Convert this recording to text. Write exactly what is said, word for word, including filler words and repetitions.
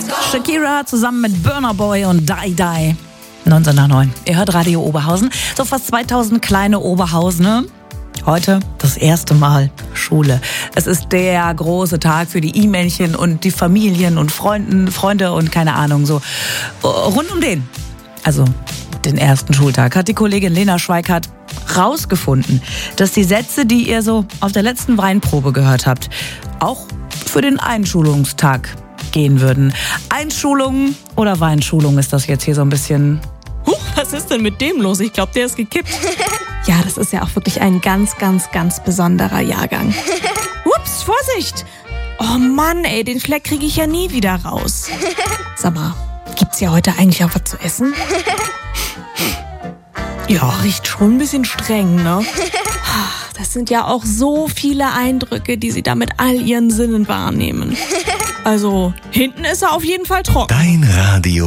Shakira zusammen mit Burna Boy und Die Die. neunzehn nach neun. Ihr hört Radio Oberhausen. So fast zweitausend kleine Oberhausener. Heute das erste Mal Schule. Es ist der große Tag für die E-Mailchen und die Familien und Freunden, Freunde und keine Ahnung, so rund um den. Also den ersten Schultag hat die Kollegin Lena Schweikart rausgefunden, dass die Sätze, die ihr so auf der letzten Weinprobe gehört habt, auch für den Einschulungstag gehen würden. Einschulung oder Weinschulung ist das jetzt hier so ein bisschen... Huch, was ist denn mit dem los? Ich glaube, der ist gekippt. Ja, das ist ja auch wirklich ein ganz, ganz, ganz besonderer Jahrgang. Ups, Vorsicht! Oh Mann, ey, den Fleck kriege ich ja nie wieder raus. Sag mal, gibt's ja heute eigentlich auch was zu essen? Ja, riecht schon ein bisschen streng, ne? Das sind ja auch so viele Eindrücke, die sie da mit all ihren Sinnen wahrnehmen. Also, hinten ist er auf jeden Fall trocken. Dein Radio